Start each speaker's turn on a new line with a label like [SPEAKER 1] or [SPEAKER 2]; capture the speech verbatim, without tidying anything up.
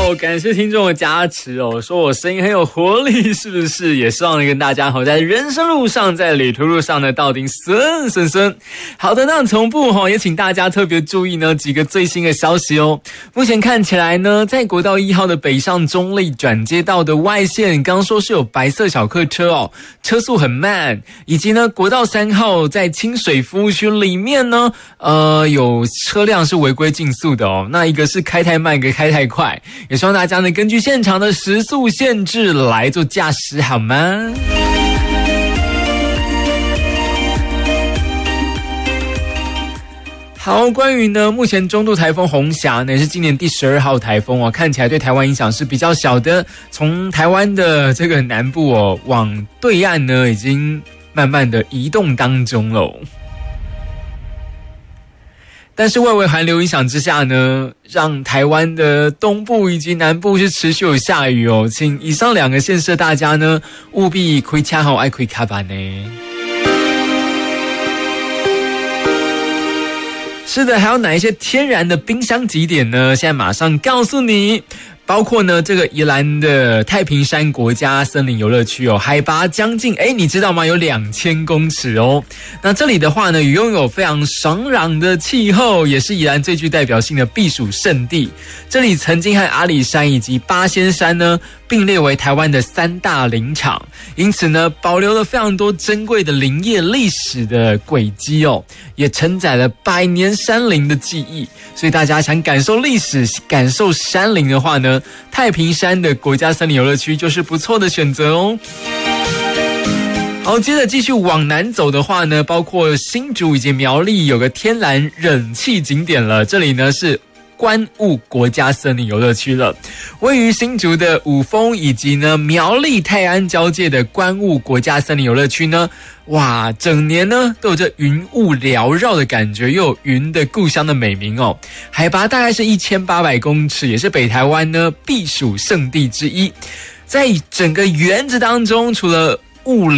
[SPEAKER 1] 哦，感谢听众的加持哦，说我声音很有活力，是不是？也希望跟大家好，在人生路上，在旅途路上呢，到底顺顺顺。好的，那同步哈、哦，也请大家特别注意呢几个最新的消息哦。目前看起来呢，在国道一号的北上中立转接道的外线，刚说是有白色小客车哦，车速很慢，以及呢国道三号在清水服务区里面呢，呃，有车辆是违规竞速的哦。那一个是开太慢，一个开太快，也希望大家呢根据现场的时速限制来做驾驶，好吗？好，关于呢，目前中度台风红霞呢是今年第十二号台风哦，看起来对台湾影响是比较小的。从台湾的这个南部哦，往对岸呢已经慢慢的移动当中了。但是外围寒流影响之下呢，让台湾的东部以及南部是持续有下雨哦，请以上两个县市的大家呢务必开车好爱开卡板呢。是的，还有哪一些天然的冰箱景点呢？现在马上告诉你。包括呢，这个宜兰的太平山国家森林游乐区哦，海拔将近哎，你知道吗？有两千公尺哦。那这里的话呢，拥有非常爽朗的气候，也是宜兰最具代表性的避暑胜地。这里曾经和阿里山以及八仙山呢并列为台湾的三大林场，因此呢，保留了非常多珍贵的林业历史的轨迹哦，也承载了百年山林的记忆。所以大家想感受历史、感受山林的话呢，太平山的国家森林游乐区就是不错的选择哦。好，接着继续往南走的话呢，包括新竹以及苗栗有个天然冷气景点了，这里呢是观雾国家森林游乐区了。位于新竹的五峰以及呢苗栗泰安交界的观雾国家森林游乐区呢，哇，整年呢都有着云雾缭绕的感觉，又有云的故乡的美名哦。海拔大概是一千八百公尺，也是北台湾呢避暑胜地之一。在整个园子当中，除了雾